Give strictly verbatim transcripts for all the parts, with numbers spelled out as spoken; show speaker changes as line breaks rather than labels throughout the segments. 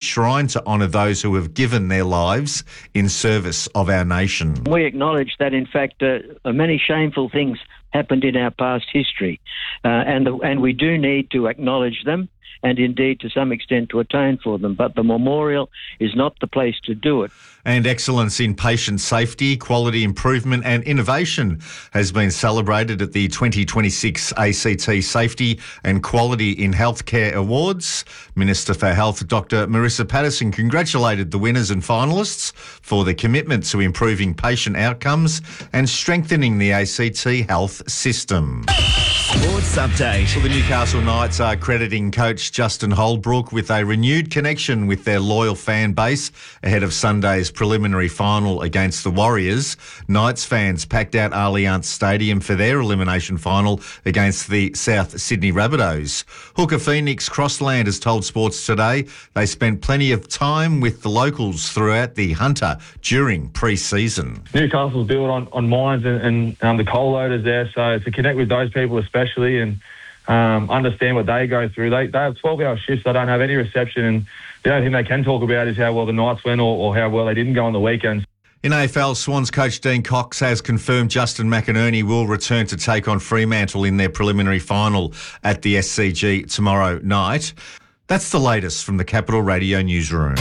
shrine to honour those who have given their lives in service of our nation.
We acknowledge that, in fact, uh, many shameful things happened in our past history, uh, and the, and we do need to acknowledge them and indeed to some extent to atone for them. But the memorial is not the place to do it.
And excellence in patient safety, quality improvement and innovation has been celebrated at the twenty twenty-six A C T Safety and Quality in Healthcare Awards. Minister for Health, Doctor Marissa Patterson, congratulated the winners and finalists for their commitment to improving patient outcomes and strengthening the A C T health system.
Sports update.
Well, the Newcastle Knights are crediting coach Justin Holbrook with a renewed connection with their loyal fan base ahead of Sunday's preliminary final against the Warriors. Knights fans packed out Allianz Stadium for their elimination final against the South Sydney Rabbitohs. Hooker Phoenix Crossland has told Sports Today they spent plenty of time with the locals throughout the Hunter during pre-season.
Newcastle's built on, on mines and, and um, the coal loaders there, so to connect with those people especially and um, understand what they go through. They, they have twelve-hour shifts. They don't have any reception, and the only thing they can talk about is how well the Knights went or, or how well they didn't go on the weekends.
In A F L, Swans coach Dean Cox has confirmed Justin McInerney will return to take on Fremantle in their preliminary final at the S C G tomorrow night. That's the latest from the Capital Radio newsroom.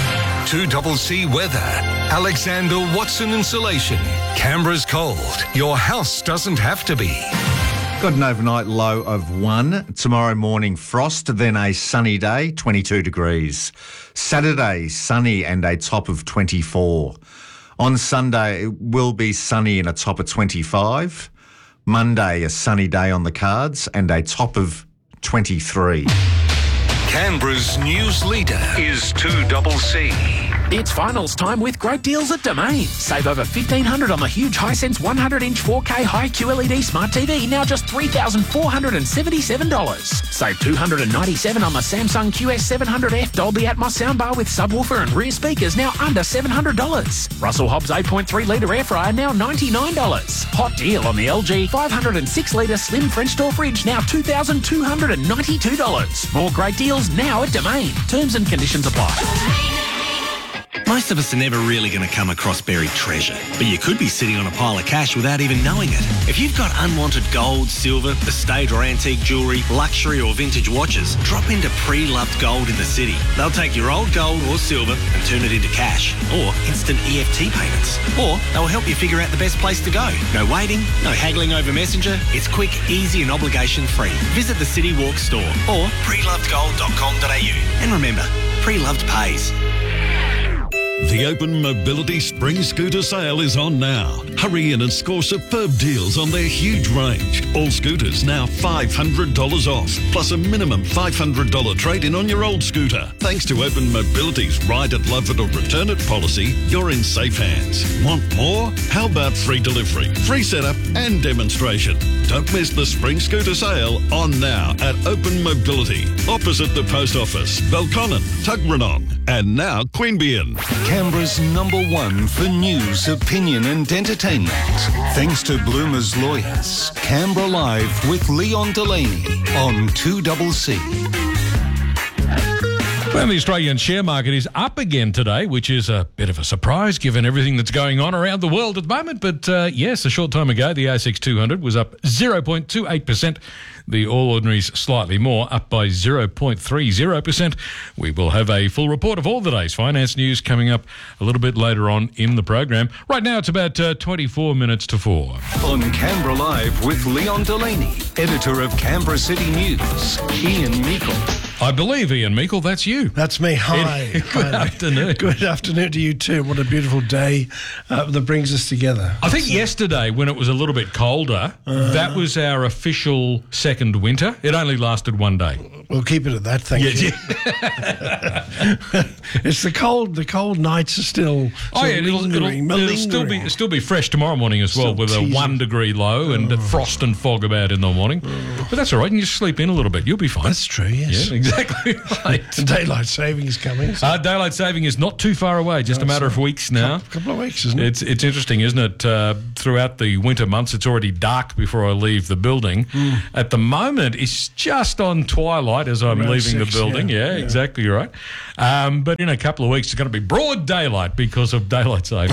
two C weather. Alexander Watson Insulation. Canberra's cold. Your house doesn't have to be.
Got an overnight low of one. Tomorrow morning, frost, then a sunny day, twenty-two degrees. Saturday, sunny and a top of twenty-four. On Sunday, it will be sunny and a top of twenty-five. Monday, a sunny day on the cards and a top of twenty-three.
Canberra's news leader is two C.
It's finals time with great deals at Domain. Save over fifteen hundred dollars on the huge Hisense one hundred inch four K high Q L E D smart T V, now just three thousand four hundred seventy-seven dollars. Save two hundred ninety-seven dollars on the Samsung Q S seven hundred F Dolby Atmos soundbar with subwoofer and rear speakers, now under seven hundred dollars. Russell Hobbs eight point three litre air fryer, now ninety-nine dollars. Hot deal on the L G five hundred six litre slim French door fridge, now two thousand two hundred ninety-two dollars. More great deals now at Domain. Terms and conditions apply.
Most of us are never really going to come across buried treasure, but you could be sitting on a pile of cash without even knowing it. If you've got unwanted gold, silver, estate or antique jewellery, luxury or vintage watches, drop into Pre-Loved Gold in the city. They'll take your old gold or silver and turn it into cash, or instant E F T payments. Or they'll help you figure out the best place to go. No waiting, no haggling over Messenger. It's quick, easy and obligation-free. Visit the City Walk store or pre loved gold dot com dot a u. And remember, Pre-Loved pays.
The Open Mobility Spring Scooter Sale is on now. Hurry in and score superb deals on their huge range. All scooters now five hundred dollars off, plus a minimum five hundred dollars trade-in on your old scooter. Thanks to Open Mobility's Ride It, Love It or Return It policy, you're in safe hands. Want more? How about free delivery, free setup and demonstration? Don't miss the Spring Scooter Sale on now at Open Mobility, opposite the Post Office, Belconnen, Tuggeranong, and now Queanbeyan.
Canberra's number one for news, opinion and entertainment. Thanks to Bloomer's Lawyers. Canberra Live with Leon Delaney on two C.
Well, the Australian share market is up again today, which is a bit of a surprise given everything that's going on around the world at the moment. But uh, yes, a short time ago, the A S X two hundred was up zero point two eight percent. The All Ordinaries slightly more, up by zero point three zero percent. We will have a full report of all the day's finance news coming up a little bit later on in the program. Right now, it's about uh, twenty-four minutes to four.
On Canberra Live with Leon Delaney, editor of Canberra City News, Ian Meikle.
I believe, Ian Meikle, that's you.
That's me. Hi.
Good
Hi.
afternoon.
Good afternoon to you too. What a beautiful day uh, that brings us together.
I think yesterday, when it was a little bit colder, uh, that was our official second winter. It only lasted one day.
We'll keep it at that, thank
yeah,
you.
Yeah.
It's the cold. The cold nights are still
oh yeah, it'll, it'll, it'll still be it'll still be fresh tomorrow morning as well, still with teasing. A one degree low and oh. frost and fog about in the morning. Oh. But that's all right. You can just sleep in a little bit. You'll be fine.
That's true. Yes,
yeah, exactly right.
Daylight saving is coming. So.
Uh, daylight saving is not too far away. Just no, a matter of weeks now.
A couple of weeks, isn't it?
It's it's interesting, isn't it? Uh, throughout the winter months, it's already dark before I leave the building. Mm. At the moment it's just on twilight as I'm
Around
leaving
six,
the building.
yeah.
Yeah,
Yeah.
exactly right. Um, but in a couple of weeks, it's going to be broad daylight because of daylight saving.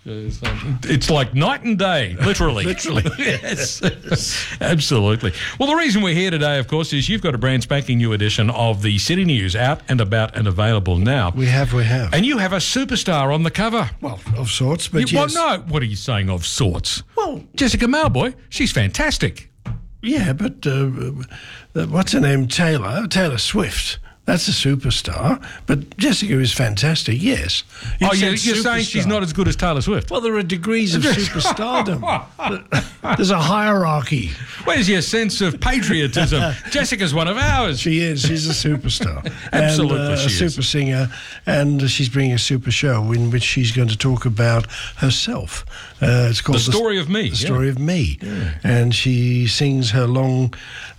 It's like night and day, literally.
Literally.
Yes, absolutely. Well, the reason we're here today, of course, is you've got a brand spanking new edition of the City News out and about and available now.
We have, we have.
And you have a superstar on the cover.
Well, of sorts, but
You-
yes.
Well, no, what are you saying of sorts?
Well,
Jessica Malboy, she's fantastic.
yeah, but uh, uh, what's her name? Taylor, Taylor Swift. That's a superstar. But Jessica is fantastic, yes. You
oh,
said
you're, you're saying she's
superstar.
not as good as Taylor Swift?
Well, there are degrees of superstardom. There's a hierarchy.
Where's your sense of patriotism? Jessica's one of ours.
She is. She's a superstar.
Absolutely,
and, uh,
she
a
is.
super singer, and she's bringing a super show in which she's going to talk about herself. Uh, it's called
The Story of Me,
The
yeah.
Story of Me, and she sings her long,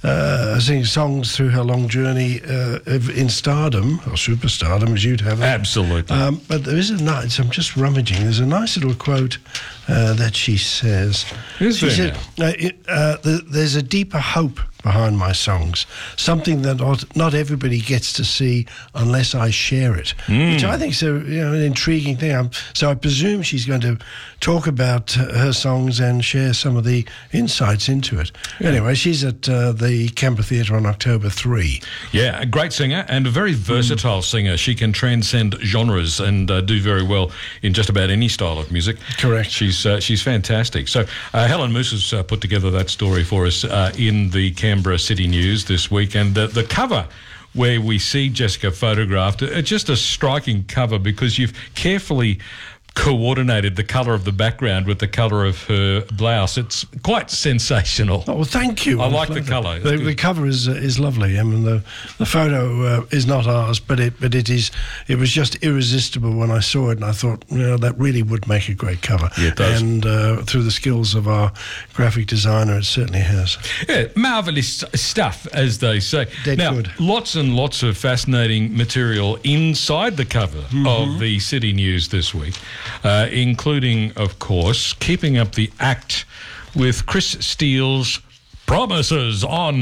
uh, sings songs through her long journey uh, of- in stardom or superstardom, as you'd have it.
Absolutely.
Um, but there is a nice. I'm just rummaging. There's a nice little quote uh, that she says.
Is
she
there
said, uh, it, uh, th- "There's a deeper hope behind my songs, something that not, not everybody gets to see unless I share it,"
Hmm.
which I think is a, you know, an intriguing thing. I'm, so I presume she's going to talk about uh, her songs and share some of the insights into it. Anyway, she's at uh, the Canberra Theatre on October third.
Yeah, a great singer and a very versatile singer. She can transcend genres and uh, do very well in just about any style of music.
Correct.
She's uh, she's fantastic. So uh, Helen Moose has uh, put together that story for us uh, in the Canberra City News this week, and the, the cover where we see Jessica photographed, it's just a striking cover because you've carefully coordinated the colour of the background with the colour of her blouse. It's quite sensational.
Oh, well, thank you.
I
I'm
like the
flattered.
colour. It's
The,
good.
the cover is uh, is lovely. I mean, the the photo uh, is not ours, but it but it is. It was just irresistible when I saw it, and I thought, you know, that really would make a great cover.
Yeah, it does.
And uh, through the skills of our graphic designer, it certainly has.
Yeah, marvellous stuff, as they say.
Dead
now,
good.
lots and lots of fascinating material inside the cover
Mm-hmm.
of the City News this week, uh, including, of course, keeping up the act with Chris Steele's Promises on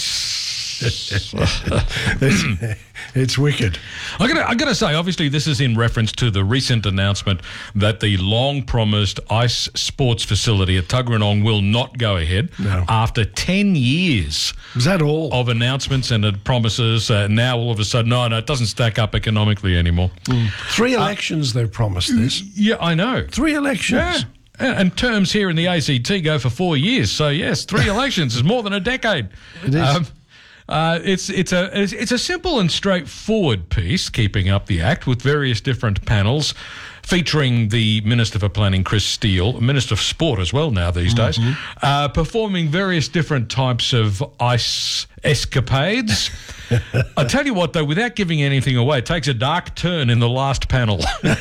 Ice.
it's, it's wicked.
I gotta, I gotta say, obviously, this is in reference to the recent announcement that the long-promised ice sports facility at Tuggeranong will not go ahead
No.
after ten years
Is that all?
of announcements and uh, promises. Uh, now, all of a sudden, no, no, it doesn't stack up economically anymore.
Three elections they've promised this.
Yeah, I know.
Three elections.
Yeah. And and terms here in the A C T go for four years. So yes, three elections is more than a decade.
It is.
uh, it's it's a it's, it's a simple and straightforward piece, keeping up the act with various different panels, featuring the Minister for Planning, Chris Steele, Minister of Sport as well now these days, uh, performing various different types of ice escapades. I tell you what, though, without giving anything away, it takes a dark turn in the last panel.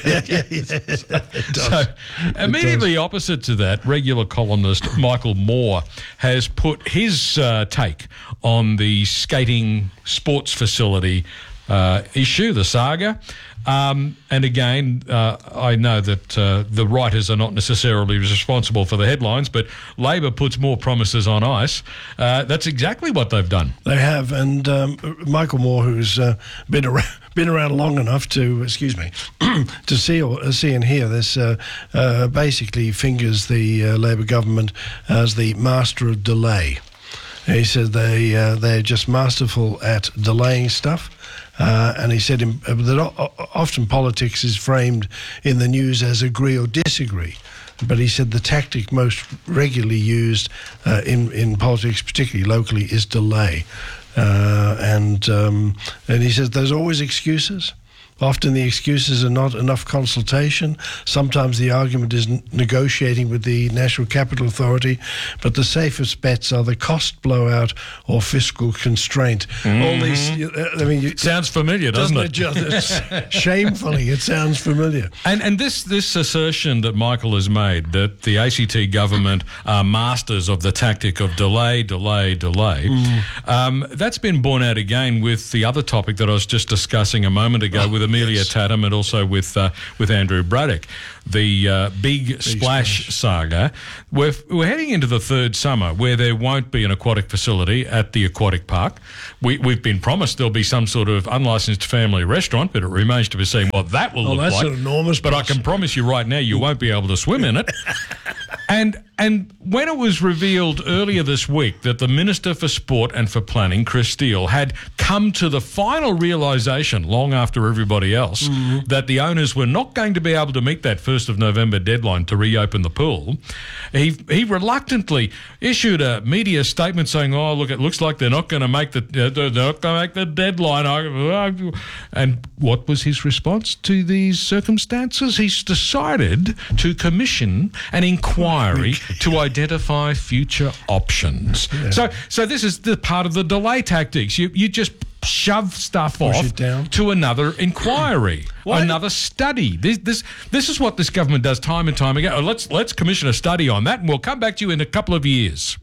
So, immediately opposite to that, regular columnist Michael Moore has put his uh, take on the skating sports facility uh, issue, the saga. Um, and again, uh, I know that uh, the writers are not necessarily responsible for the headlines, but Labor puts more promises on ice. Uh, that's exactly what they've done.
They have, and um, Michael Moore, who's uh, been around, been around long enough to, excuse me, to see or uh, see and hear this, uh, uh, basically fingers the uh, Labor government as the master of delay. He said they uh, they're just masterful at delaying stuff. Uh, and he said in, uh, that o- o- often politics is framed in the news as agree or disagree. But he said the tactic most regularly used uh, in, in politics, particularly locally, is delay. Uh, and, um, and he says there's always excuses. Often the excuses are not enough consultation. Sometimes the argument is n- negotiating with the National Capital Authority, but the safest bets are the cost blowout or fiscal constraint.
Mm-hmm.
All these, uh, I mean, you,
Sounds familiar, doesn't,
doesn't it? Just, it's shamefully, it sounds familiar.
And and this this assertion that Michael has made that the A C T government are masters of the tactic of delay, delay, delay,
Mm.
um, that's been borne out again with the other topic that I was just discussing a moment ago with Amelia
yes.
Tatum and also with uh, with Andrew Braddock. The uh, Big, Big Splash, Splash saga. We're, we're heading into the third summer where there won't be an aquatic facility at the aquatic park. We, we've been promised there'll be some sort of unlicensed family restaurant, but it remains to be seen what that will
oh,
look
that's
like.
An enormous
but
price.
I can promise you right now you won't be able to swim in it. And and when it was revealed earlier this week that the Minister for Sport and for Planning, Chris Steele, had come to the final realisation, long after everybody else, mm-hmm. that the owners were not going to be able to meet that first of November deadline to reopen the pool, he he reluctantly issued a media statement saying, "Oh, look, it looks like they're not going to make the uh, they're not going to make the deadline." And what was his response to these circumstances? He's decided to commission an inquiry to identify future options. Yeah. So, so this is the part of the delay tactics. You you just shove stuff
Push
off
it down.
to another inquiry, another study. This this this is what this government does time and time again. Oh, let's let's commission a study on that, and we'll come back to you in a couple of years.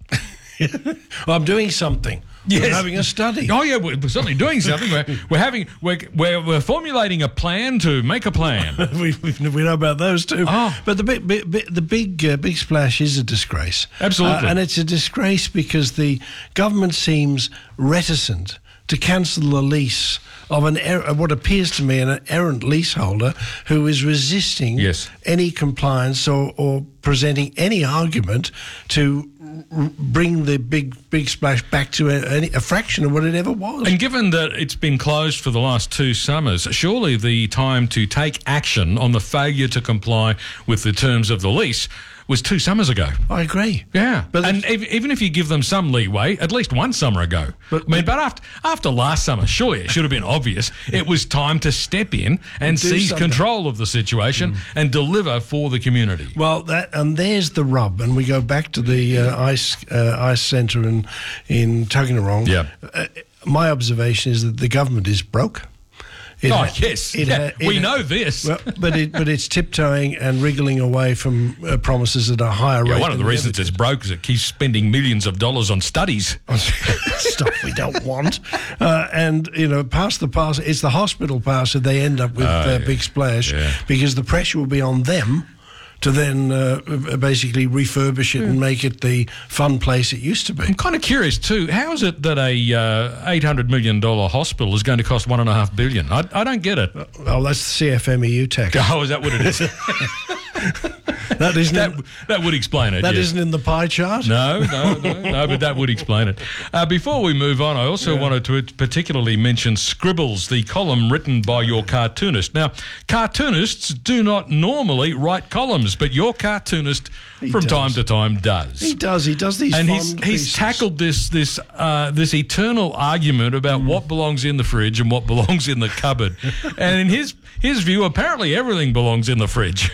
I'm doing something.
Yes.
We're having a study.
Oh yeah, we're certainly doing something. We're, we're having we're, we're we're formulating a plan to make a plan.
we, we we know about those too.
Oh.
But the big big, big the big uh, big splash is a disgrace.
Absolutely,
uh, and it's a disgrace because the government seems reticent to cancel the lease of an er- what appears to me an errant leaseholder who is resisting
yes.
any compliance or, or presenting any argument to r- bring the big big splash back to a, a, a fraction of what it ever was.
And given that it's been closed for the last two summers, surely the time to take action on the failure to comply with the terms of the lease was two summers ago.
I agree.
Yeah,
but
and ev- even if you give them some leeway, at least one summer ago.
But,
I mean, but after after last summer, surely it should have been obvious. It was time to step in and seize
something.
control of the situation mm. and deliver for the community.
Well, that and there's the rub, and we go back to the uh, ice uh, ice centre in in Tuggeranong.
Yeah.
Uh, my observation is that the government is broke. It
oh
ha-
yes,
it
yeah,
ha- it
we
ha-
know this.
Well, but it, but it's tiptoeing and wriggling away from uh, promises at a higher
yeah,
rate.
one of the reasons it's broke is it keeps spending millions of dollars on studies.
Stuff we don't want. Uh, and, you know, past the pass, it's the hospital pass that they end up with
Oh,
uh,
yeah.
Big Splash
Yeah.
because the pressure will be on them to then uh, basically refurbish it and make it the fun place it used to be.
I'm kind of curious too. How is it that a uh, eight hundred million dollar hospital is going to cost one and a half billion? I, I don't get it.
Oh, that's the C F M E U tax.
Oh, is that what it is?
That isn't
that,
in,
that would explain it.
that
yes.
isn't in the pie chart.
No, no, no, no, but that would explain it. Uh, before we move on, I also yeah. wanted to particularly mention Scribbles, the column written by your cartoonist. Now, cartoonists do not normally write columns, but your cartoonist
He
from
does.
time to time does.
He does. He does these
and
fond
he's,
pieces.
he's tackled this this uh, this eternal argument about mm. what belongs in the fridge and what belongs in the cupboard. And in his his view, apparently everything belongs in the fridge.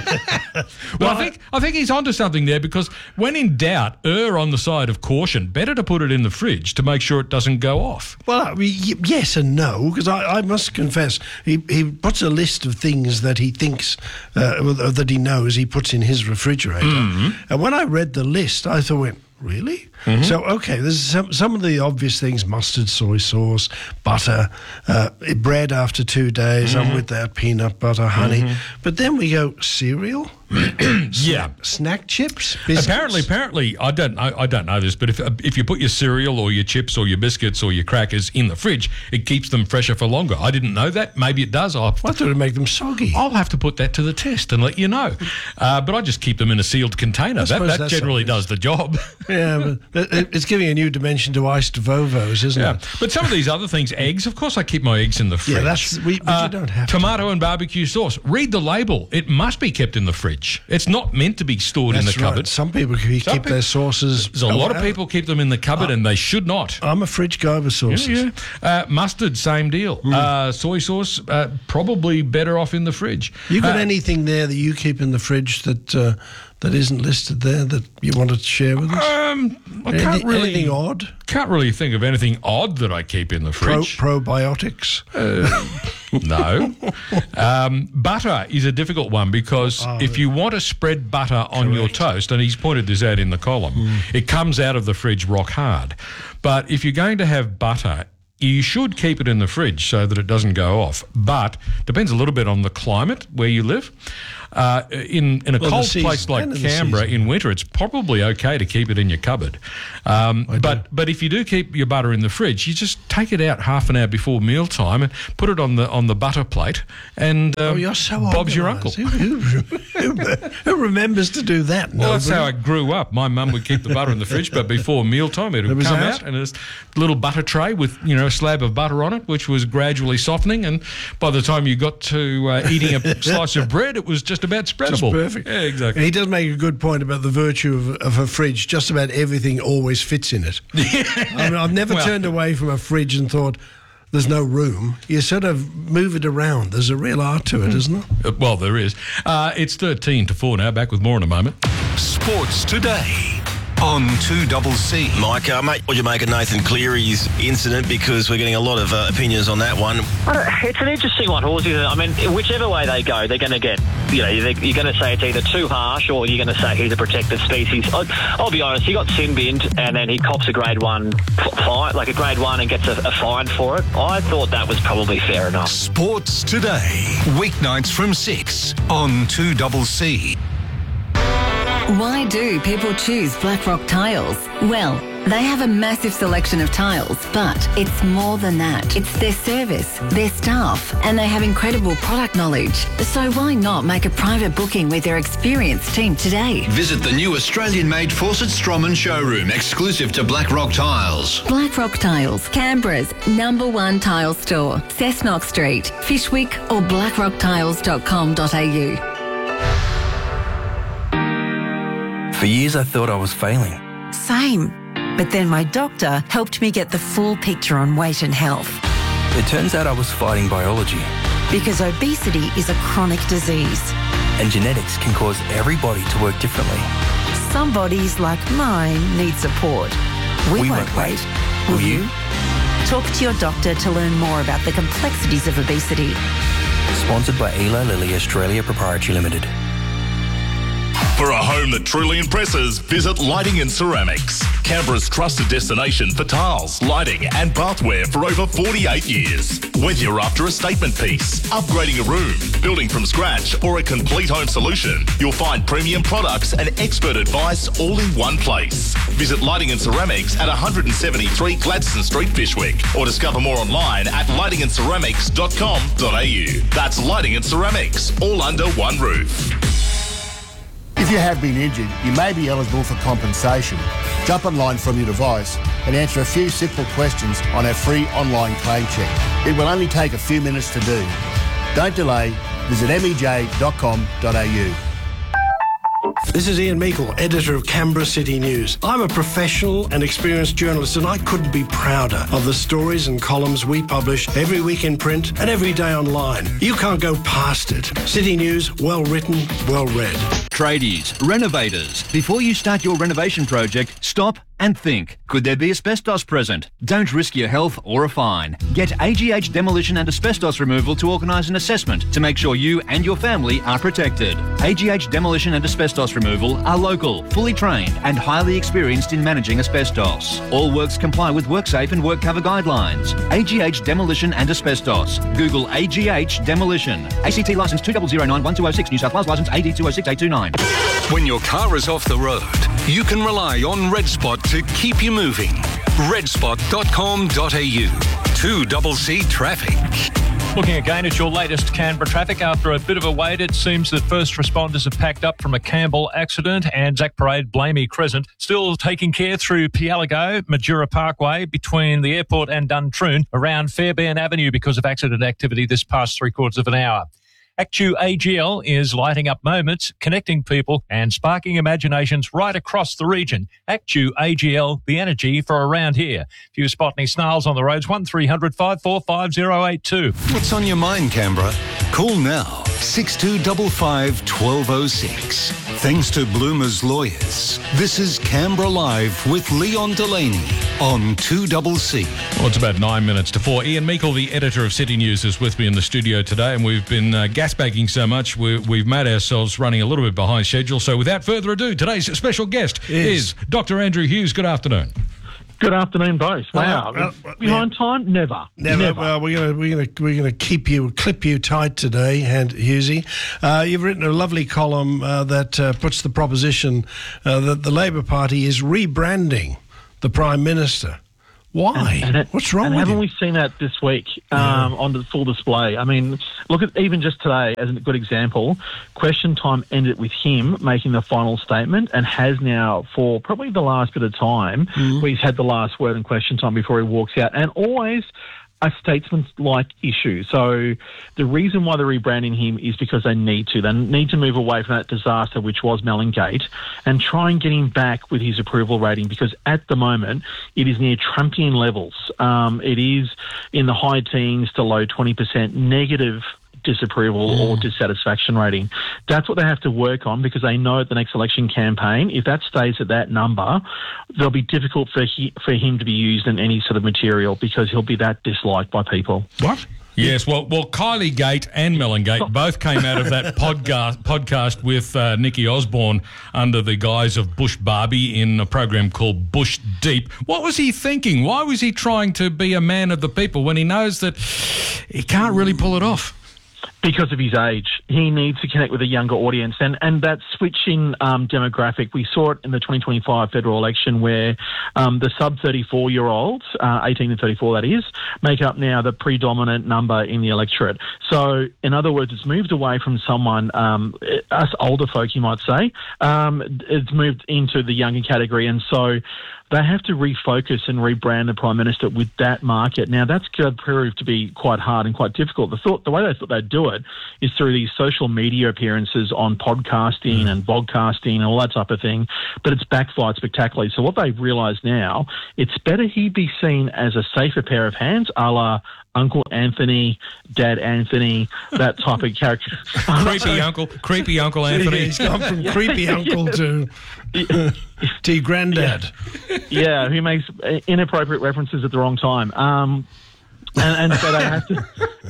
But well, I think I think he's onto something there, because when in doubt, err on the side of caution. Better to put it in the fridge to make sure it doesn't go off.
Well, I mean, y- yes and no, because I, I must confess, he, he puts a list of things that he thinks, uh, that he knows he puts in his refrigerator. Mm-hmm. And when I read the list, I thought, really? Mm-hmm. So, okay, there's some, some of the obvious things: mustard, soy sauce, butter, uh, bread after two days. Mm-hmm. I'm with that, peanut butter, honey. Mm-hmm. But then we go, cereal?
Yeah,
snack chips. Biscuits.
Apparently, apparently, I don't, I, I don't know this, but if if you put your cereal or your chips or your biscuits or your crackers in the fridge, it keeps them fresher for longer. I didn't know that. Maybe it does. I'll,
I thought it'd make them soggy.
I'll have to put that to the test and let you know. Uh, but I just keep them in a sealed container. That that generally does the job.
Yeah, but it's giving a new dimension to iced Vovos, isn't
yeah.
it?
But some of these other things, eggs. Of course, I keep my eggs in the fridge.
Yeah, that's we. But uh, you don't have
tomato
to.
and barbecue sauce. Read the label. It must be kept in the fridge. It's not meant to be stored
That's
in the
right.
cupboard.
Some people keep
Some people,
their sauces.
There's a lot of people keep them in the cupboard, uh, and they should not.
I'm a fridge guy with sauces.
Yeah, yeah. Uh, mustard, same deal. Mm. Uh, soy sauce, uh, probably better off in the fridge.
You got
uh,
anything there that you keep in the fridge that uh, that isn't listed there that you wanted to share with us?
Um, I
Anything,
can't really.
Anything odd?
Can't really think of anything odd that I keep in the fridge.
Pro, probiotics?
Uh, no. Um, butter is a difficult one, because oh, if you want to spread butter on correct. your toast, and he's pointed this out in the column, mm. it comes out of the fridge rock hard. But if you're going to have butter you should keep it in the fridge so that it doesn't go off. But depends a little bit on the climate where you live. Uh, in in a
Well, the
cold
season,
place like
and the
Canberra
season.
in winter, it's probably okay to keep it in your cupboard. Um, but but if you do keep your butter in the fridge, you just take it out half an hour before mealtime and put it on the on the butter plate, and um,
Oh, you're so
Bob's your uncle.
organised. Who, who, who, who remembers to do that?
Well, that's
Nobody.
how I grew up. My mum would keep the butter in the fridge, but before mealtime, it would
It was
come
out?
out and a little butter tray with, you know, a slab of butter on it, which was gradually softening. And by the time you got to uh, eating a slice of bread, it was just about spreadable.
Just perfect.
Yeah, exactly.
He does make a good point about the virtue of, of a fridge. Just about everything always fits in it. I mean, I've never
Well-
turned away from a fridge and thought, there's no room. You sort of move it around. There's a real art to it, isn't there?
Uh, Well, there is. Uh, it's thirteen to four now. Back with more in a moment.
Sports Today on two C.
Mike, uh, mate, what do you make of Nathan Cleary's incident? Because we're getting a lot of uh, opinions on that one.
I don't- It's an interesting one, Horsey. I mean, whichever way they go, they're going to get, you know, you're going to say it's either too harsh or you're going to say he's a protected species. I'll, I'll be honest, he got sin binned and then he cops a grade one fine, like a grade one, and gets a, a fine for it. I thought that was probably fair enough.
Sports Today, weeknights from six on two C.
Why do people choose Blackrock Tiles? Well, they have a massive selection of tiles, but it's more than that. It's their service, their staff, and they have incredible product knowledge. So why not make a private booking with their experienced team today?
Visit the new Australian-made Fawcett Stroman showroom, exclusive to Blackrock Tiles.
Blackrock Tiles, Canberra's number one tile store. Cessnock Street, Fishwick or blackrock tiles dot com dot a u.
For years I thought I was failing.
Same. But then my doctor helped me get the full picture on weight and health.
It turns out I was fighting biology.
Because obesity is a chronic disease.
And genetics can cause every body to work differently.
Some bodies, like mine, need support. We,
We
won't
won't
wait.
wait.
Will
Will
you?
you?
Talk to your doctor to learn more about the complexities of obesity.
Sponsored by Eli Lilly Australia Proprietary Limited.
For a home that truly impresses, visit Lighting and Ceramics. Canberra's trusted destination for tiles, lighting and bathware for over forty-eight years. Whether you're after a statement piece, upgrading a room, building from scratch or a complete home solution, you'll find premium products and expert advice all in one place. Visit Lighting and Ceramics at one seventy-three Gladstone Street, Fishwick, or discover more online at lighting and ceramics dot com dot a u. That's Lighting and Ceramics, all under one roof.
If you have been injured, you may be eligible for compensation. Jump online from your device and answer a few simple questions on our free online claim check. It will only take a few minutes to do. Don't delay. Visit m e j dot com dot a u.
This is Ian Meikle, editor of Canberra City News. I'm a professional and experienced journalist, and I couldn't be prouder of the stories and columns we publish every week in print and every day online. You can't go past it. City News, well written, well read.
Tradies, renovators. Before you start your renovation project, stop and think. Could there be asbestos present? Don't risk your health or a fine. Get A G H Demolition and Asbestos Removal to organise an assessment to make sure you and your family are protected. A G H Demolition and Asbestos Removal are local, fully trained and highly experienced in managing asbestos. All works comply with WorkSafe and WorkCover guidelines. A G H Demolition and Asbestos. Google A G H Demolition. A C T licence two zero zero nine one two zero six, New South Wales licence A D two zero six eight two nine.
When your car is off the road, you can rely on Red Spot to keep you moving. red spot dot com dot a u. two C Traffic.
Looking again at your latest Canberra traffic. After a bit of a wait, it seems that first responders have packed up from a Campbell accident and Zac Parade, Blamey Crescent. Still taking care through Pialago, Majura Parkway, between the airport and Duntroon, around Fairbairn Avenue because of accident activity this past three quarters of an hour. Actu A G L is lighting up moments, connecting people and sparking imaginations right across the region. Actu A G L, the energy for around here. If you spot any snarls on the roads, one three hundred five four five zero eight two.
What's on your mind, Canberra? Call now, six two five five, one two zero six. Thanks to Bloomer's Lawyers, this is Canberra Live with Leon Delaney on two C.
Well, it's about nine minutes to four. Ian Meikle, the editor of City News, is with me in the studio today, and we've been uh, gasbagging so much, we, we've made ourselves running a little bit behind schedule. So without further ado, today's special guest
Yes.
is Doctor Andrew Hughes. Good afternoon.
Good afternoon, both. Wow,
Well, well,
behind time, never,
Never.
never.
Well, we're going to we're going to we're going to keep you clip you tight today, and Husey, uh, you've written a lovely column uh, that uh, puts the proposition uh, that the Labor Party is rebranding the Prime Minister. Why?
And, and
What's wrong
and
with
haven't
him?
we seen that this week um, on the full display? I mean, look at even just today as a good example. Question time ended with him making the final statement, and has now for probably the last bit of time
Mm-hmm.
where he's had the last word in question time before he walks out, and always a statesman-like issue. So the reason why they're rebranding him is because they need to. They need to move away from that disaster, which was Mellingate, and try and get him back with his approval rating, because at the moment it is near Trumpian levels. Um, it is in the high teens to low twenty percent negative disapproval or dissatisfaction rating. That's what they have to work on, because they know at the next election campaign, if that stays at that number, it'll be difficult for he, for him to be used in any sort of material, because he'll be that disliked by people.
What?
Yes, well, well, Kylie Gate and Mellingate both came out of that podcast podcast with uh, Nikki Osborne under the guise of Bush Barbie in a program called Bush Deep. What was he thinking? Why was he trying to be a man of the people when he knows that he can't really pull it off?
Because of his age, he needs to connect with a younger audience, and and that switching um, demographic, we saw it in the twenty twenty-five federal election, where um, the sub thirty-four year olds, uh, eighteen to thirty-four that is, make up now the predominant number in the electorate. So, in other words, it's moved away from someone, um, us older folk, you might say, um, it's moved into the younger category, and so they have to refocus and rebrand the Prime Minister with that market. Now, that's going to prove to be quite hard and quite difficult. The thought, the way they thought they'd do it is through these social media appearances on podcasting and vodcasting and all that type of thing, but it's backfired spectacularly. So what they've realised now, it's better he be seen as a safer pair of hands, a la Uncle Anthony, Dad Anthony, that type of character.
Creepy uncle, creepy Uncle Anthony.
He's gone from creepy uncle to to granddad.
Yeah, who makes inappropriate references at the wrong time. Um, and, and so they have to...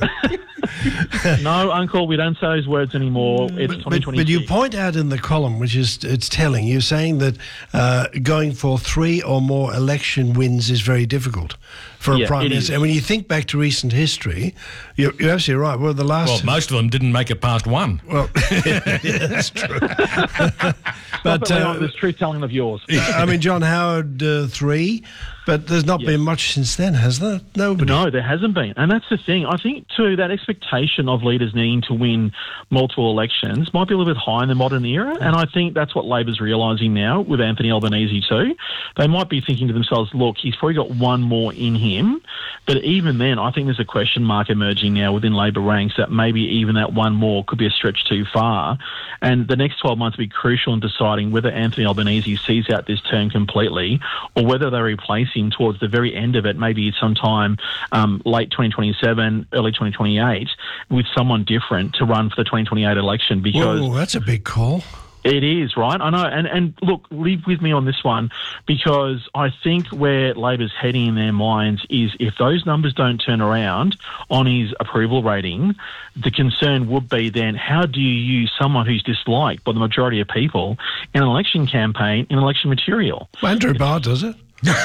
No, Uncle, we don't say those words anymore. It's
But,
twenty
but,
twenty.
but you point out in the column, which is it's telling, you're saying that uh, going for three or more election wins is very difficult for a
Yeah,
prime
it
minister.
is.
And when you think back to recent history, you're, you're absolutely right. Well, the last
Well, most of them didn't make it past one.
Well, yeah, that's true.
But
but uh,
there's truth telling of yours.
I mean, John Howard uh, three, but there's not been much since then, has there? Nobody.
No, there hasn't been. And that's the thing. I think, too, that expectation of leaders needing to win multiple elections might be a little bit high in the modern era. And I think that's what Labor's realising now with Anthony Albanese, too. They might be thinking to themselves, look, he's probably got one more in him. But even then, I think there's a question mark emerging now within Labor ranks that maybe even that one more could be a stretch too far. And the next twelve months will be crucial in deciding whether Anthony Albanese sees out this term completely or whether they replace him towards the very end of it, maybe sometime um, late twenty twenty-seven, early twenty twenty-eight, with someone different to run for the twenty twenty-eight election. Because
Whoa, that's a big call.
it is, right? I know. And, and look, live with me on this one, because I think where Labor's heading in their minds is if those numbers don't turn around on his approval rating, the concern would be then how do you use someone who's disliked by the majority of people in an election campaign, in election material?
Well, Andrew Barr does it.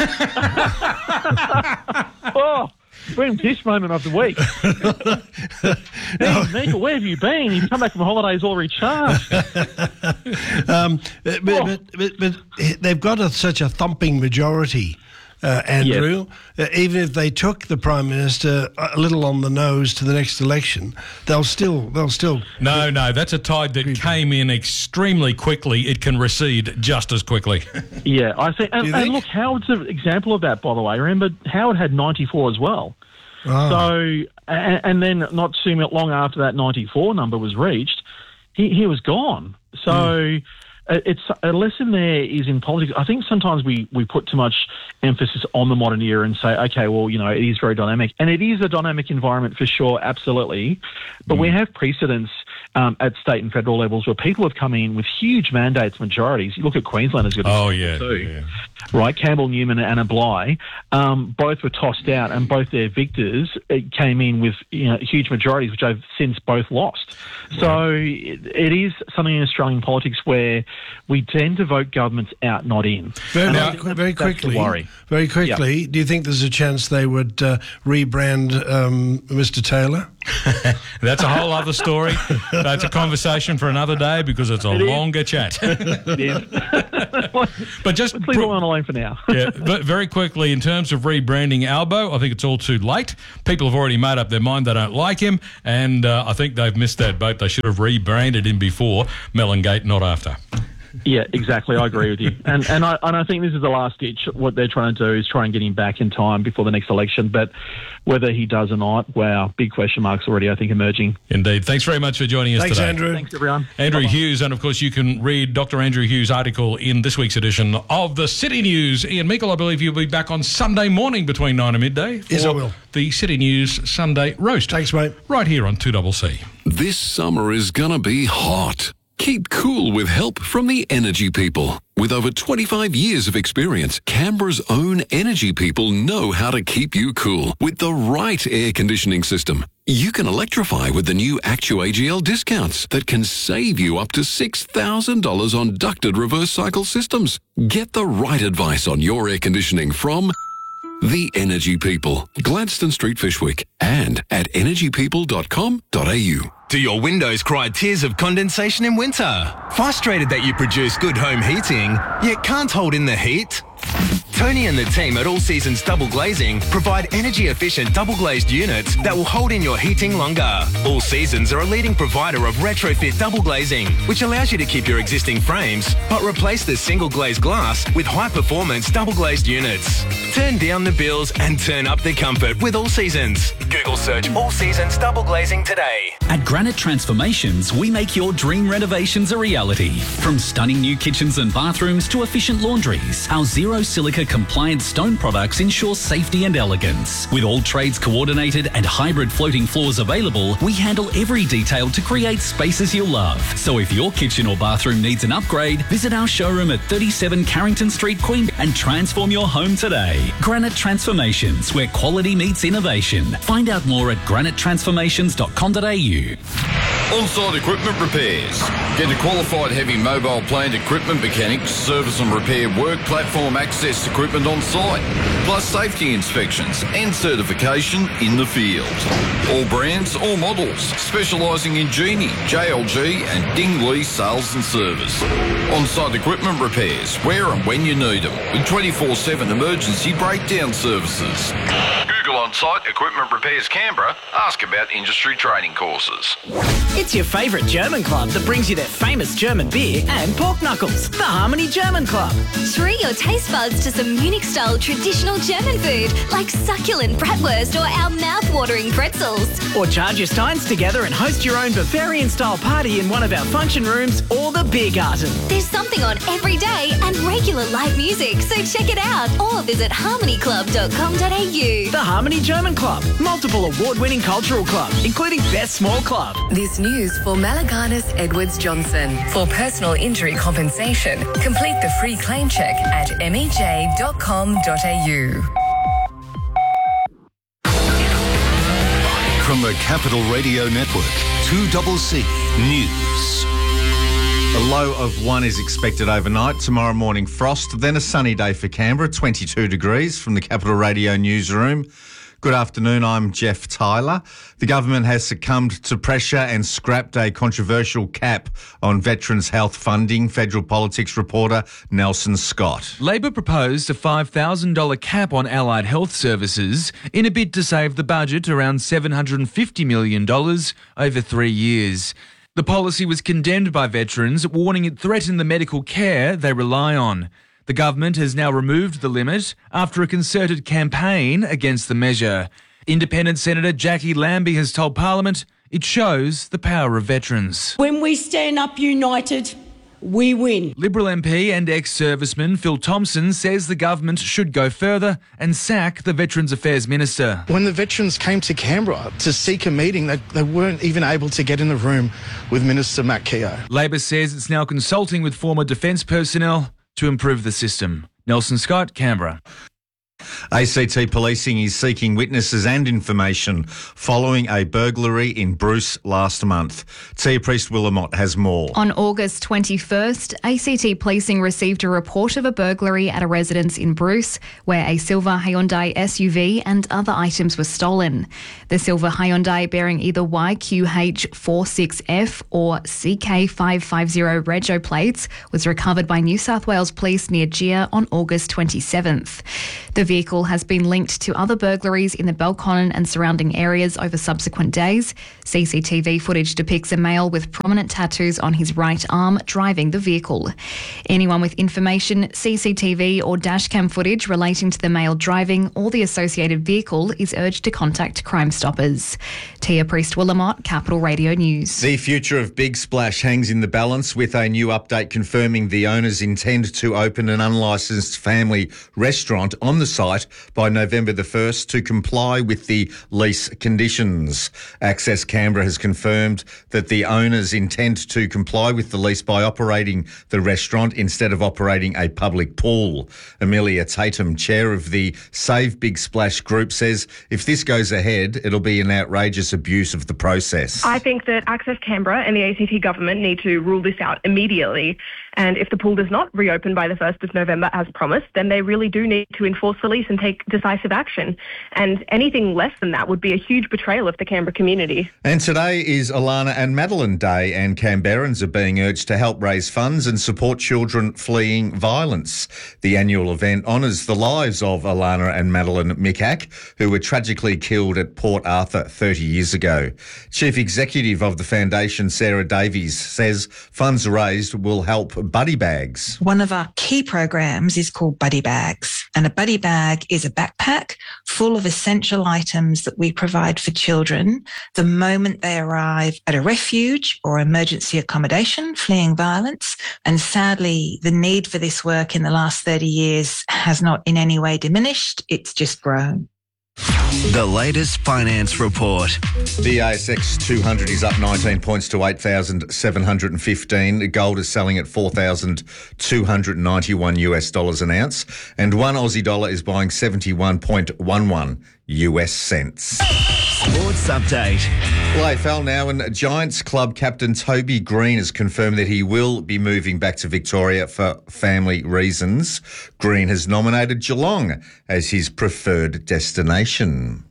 Oh, Brim Tish moment of the week. Hey, Nika, where have you been? You've come back from holidays all recharged.
um, but, but, but, but they've got a, such a thumping majority, uh, Andrew. Uh, even if they took the Prime Minister a little on the nose to the next election, they'll still they'll still.
No, no, that's a tide that came in extremely quickly. It can recede just as quickly.
Yeah, I think, and,
You
and
think?
look, Howard's an example of that, by the way. Remember, Howard had ninety-four as well.
Oh.
So, and, and then not too long after that ninety-four number was reached, he, he was gone. So mm. it's a lesson there is in politics. I think sometimes we, we put too much emphasis on the modern era and say, okay, well, you know, it is very dynamic. And it is a dynamic environment for sure, absolutely. But mm. we have precedents um, at state and federal levels where people have come in with huge mandates, majorities. You look at Queensland as good as
Oh, yeah,
too,
yeah.
right? Campbell Newman and Anna Bligh, um, both were tossed out, and both their victors uh, came in with you know, huge majorities, which I've since both lost. So it, it is something in Australian politics where we tend to vote governments out, not in.
Very,
And I
very,
think that-
very
that's the
quickly,
worry.
very quickly, do you think there's a chance they would uh, rebrand um, Mister Taylor?
That's a whole other story. That's a conversation for another day because it's a
It is.
longer chat.
It is.
But just
Let's leave it alone for now.
yeah, but very quickly, in terms of rebranding Albo, I think it's all too late. People have already made up their mind they don't like him, and uh, I think they've missed that boat. They should have rebranded him before, Mellongate, not after.
Yeah, exactly. I agree with you, and and I and I think this is the last ditch. What they're trying to do is try and get him back in time before the next election. But whether he does or not, wow, big question marks already. I think emerging.
Indeed. Thanks very much for joining us
Thanks,
today.
Andrew.
Thanks, everyone.
Andrew
Bye-bye.
Hughes, and of course you can read Doctor Andrew Hughes' article in this week's edition of the City News. Ian Meikle, I believe you'll be back on Sunday morning between nine and midday for
Yes, I will.
the City News Sunday Roast.
Thanks, mate.
Right here on two C C.
This summer is gonna be hot. Keep cool with help from the Energy People. With over twenty-five years of experience, Canberra's own Energy People know how to keep you cool with the right air conditioning system. You can electrify with the new ActuAGL discounts that can save you up to six thousand dollars on ducted reverse cycle systems. Get the right advice on your air conditioning from the Energy People, Gladstone Street, Fishwick, and at energy people dot com dot a u.
Do your windows cry tears of condensation in winter? Frustrated that you produce good home heating, yet can't hold in the heat? Tony and the team at All Seasons Double Glazing provide energy-efficient double-glazed units that will hold in your heating longer. All Seasons are a leading provider of retrofit double glazing, which allows you to keep your existing frames, but replace the single-glazed glass with high-performance double-glazed units. Turn down the bills and turn up the comfort with All Seasons. Google search All Seasons Double Glazing today.
At Granite Transformations, we make your dream renovations a reality. From stunning new kitchens and bathrooms to efficient laundries, our zero silica compliant stone products ensure safety and elegance. With all trades coordinated and hybrid floating floors available, we handle every detail to create spaces you'll love. So if your kitchen or bathroom needs an upgrade, visit our showroom at thirty-seven Carrington Street, Queen, and transform your home today. Granite Transformations, where quality meets innovation. Find out more at granite transformations dot com dot a u.
On-site equipment repairs. Get a qualified heavy mobile plant equipment mechanics, service and repair work platform access equipment on site, plus safety inspections and certification in the field. All brands, all models, specialising in Genie, J L G and Ding Lee sales and service. On-site equipment repairs, where and when you need them, with twenty-four seven emergency breakdown services. Google On-Site Equipment Repairs Canberra. Ask about industry training courses.
It's your favourite German club that brings you their famous German beer and pork knuckles. The Harmony German Club.
Treat your taste buds to some Munich-style traditional German food like succulent bratwurst or our mouth-watering pretzels.
Or charge your steins together and host your own Bavarian-style party in one of our function rooms or the beer garden.
There's something on every day and regular live music, so check it out or visit harmony club dot com dot a u.
The Harmony German Club. Multiple award-winning cultural club, including Best Small Club.
This news for Malaganas Edwards Johnson. For personal injury compensation, complete the free claim check at m e j dot com dot a u.
From the Capital Radio Network, two C C News.
A low of one is expected overnight. Tomorrow morning, frost. Then a sunny day for Canberra, twenty-two degrees from the Capital Radio newsroom. Good afternoon, I'm Jeff Tyler. The government has succumbed to pressure and scrapped a controversial cap on veterans' health funding. Federal politics reporter Nelson Scott.
Labor proposed a five thousand dollars cap on allied health services in a bid to save the budget around seven hundred fifty million dollars over three years. The policy was condemned by veterans, warning it threatened the medical care they rely on. The government has now removed the limit after a concerted campaign against the measure. Independent Senator Jackie Lambie has told Parliament it shows the power of veterans.
When we stand up united,
we win. Liberal M P and ex-serviceman Phil Thompson says the government should go further and sack the Veterans Affairs Minister.
When the veterans came to Canberra to seek a meeting, they, they weren't even able to get in the room with Minister Matt Keogh.
Labor says it's now consulting with former defence personnel to improve the system. Nelson Scott, Canberra.
A C T Policing is seeking witnesses and information following a burglary in Bruce last month. Tia Priest-Willamott has more.
On August twenty-first, A C T Policing received a report of a burglary at a residence in Bruce where a silver Hyundai S U V and other items were stolen. The silver Hyundai, bearing either Y Q H forty-six F or C K five fifty rego plates, was recovered by New South Wales Police near Gia on August twenty-seventh. The vehicle has been linked to other burglaries in the Belconnen and surrounding areas over subsequent days. C C T V footage depicts a male with prominent tattoos on his right arm driving the vehicle. Anyone with information, C C T V or dashcam footage relating to the male driving or the associated vehicle is urged to contact Crime Stoppers. Tia Priest-Willamott, Capital Radio News.
The future of Big Splash hangs in the balance with a new update confirming the owners intend to open an unlicensed family restaurant on the site by November the first to comply with the lease conditions. Access Canberra has confirmed that the owners intend to comply with the lease by operating the restaurant instead of operating a public pool. Amelia Tatum, chair of the Save Big Splash group, says if this goes ahead, it'll be an outrageous abuse of the process.
I think that Access Canberra and the A C T government need to rule this out immediately. And if the pool does not reopen by the first of November as promised, then they really do need to enforce the lease and take decisive action. And anything less than that would be a huge betrayal of the Canberra community.
And today is Alana and Madeline Day, and Canberrans are being urged to help raise funds and support children fleeing violence. The annual event honours the lives of Alana and Madeline Mikak, who were tragically killed at Port Arthur thirty years ago. Chief Executive of the Foundation, Sarah Davies, says funds raised will help Buddy Bags.
One of our key programs is called Buddy Bags, and a Buddy Bag is a backpack full of essential items that we provide for children the moment they arrive at a refuge or emergency accommodation fleeing violence. And sadly, the need for this work in the last thirty years has not in any way diminished, it's just grown.
The latest finance report.
The A S X two hundred is up nineteen points to eight thousand seven hundred fifteen. Gold is selling at four thousand two hundred ninety-one US dollars an ounce, and one Aussie dollar is buying seventy-one point one one US cents.
Sports update.
Well, A F L now, and Giants club captain Toby Green has confirmed that he will be moving back to Victoria for family reasons. Green has nominated Geelong as his preferred destination.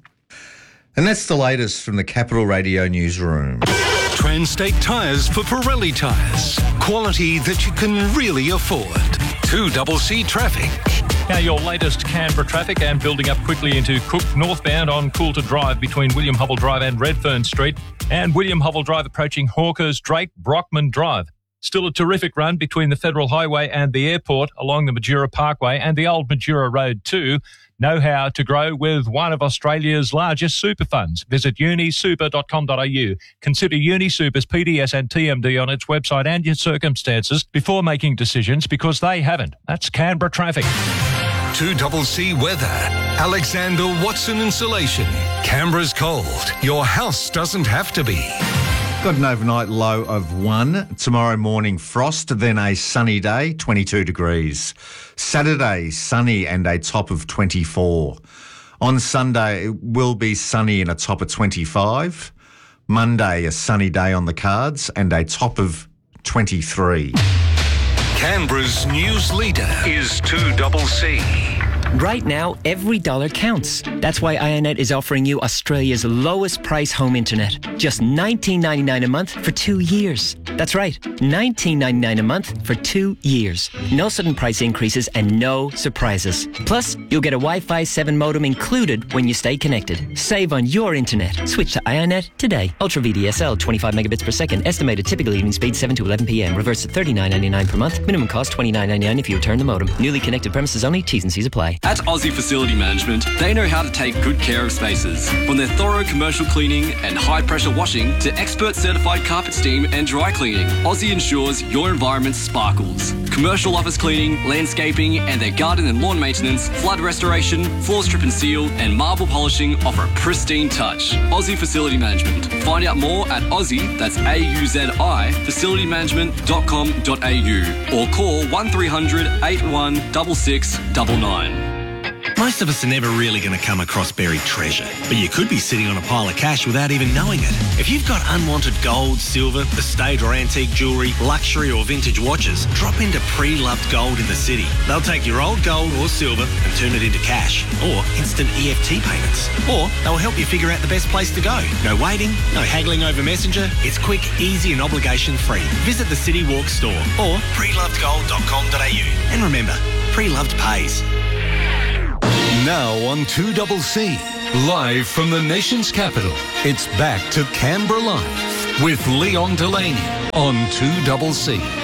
And that's the latest from the Capital Radio newsroom.
Transtate Tyres for Pirelli tyres. Quality that you can really afford. two C C traffic.
Now your latest Canberra traffic, and building up quickly into Cook northbound on Coulter Drive between William Hubble Drive and Redfern Street, and William Hubble Drive approaching Hawkers Drake Brockman Drive. Still a terrific run between the Federal Highway and the airport along the Majura Parkway and the old Majura Road too. Know how to grow with one of Australia's largest super funds. Visit unisuper dot com dot a u. Consider UniSuper's P D S and T M D on its website and your circumstances before making decisions, because they haven't. That's Canberra traffic.
two C C weather. Alexander Watson Insulation. Canberra's cold. Your house doesn't have to be.
Got an overnight low of one. Tomorrow morning, frost, then a sunny day, twenty-two degrees. Saturday, sunny and a top of twenty-four. On Sunday, it will be sunny and a top of twenty-five. Monday, a sunny day on the cards and a top of twenty-three.
Canberra's news leader is two C C.
Right now, every dollar counts. That's why I O Net is offering you Australia's lowest price home internet. Just nineteen ninety-nine a month for two years. That's right, nineteen ninety-nine a month for two years. No sudden price increases and no surprises. Plus, You'll get a Wi-Fi seven modem included when you stay connected. Save on your internet. Switch to iiNet today. Ultra V D S L, twenty-five megabits per second. Estimated typical evening speed seven to eleven p.m. Reverse at thirty-nine ninety-nine per month. Minimum cost twenty-nine ninety-nine if you return the modem. Newly connected premises only. T's and C's apply.
At Aussie Facility Management, they know how to take good care of spaces. From their thorough commercial cleaning and high-pressure washing to expert certified carpet steam and dry cleaning, Aussie ensures your environment sparkles. Commercial office cleaning, landscaping, and their garden and lawn maintenance, flood restoration, floor strip and seal, and marble polishing offer a pristine touch. Aussie Facility Management. Find out more at Aussie, that's A U Z I, facility management dot com dot a u or call one three hundred eight one six six nine nine.
Most of us are never really going to come across buried treasure, but you could be sitting on a pile of cash without even knowing it. If you've got unwanted gold, silver, estate or antique jewellery, luxury or vintage watches, drop into Pre-Loved Gold in the city. They'll take your old gold or silver and turn it into cash or instant E F T payments. Or they'll help you figure out the best place to go. No waiting, no haggling over Messenger. It's quick, easy and obligation free. Visit the City Walk store or pre loved gold dot com dot a u. And remember, Pre-Loved pays.
Now on two C C, live from the nation's capital, it's back to Canberra Live with Leon Delaney on two C C.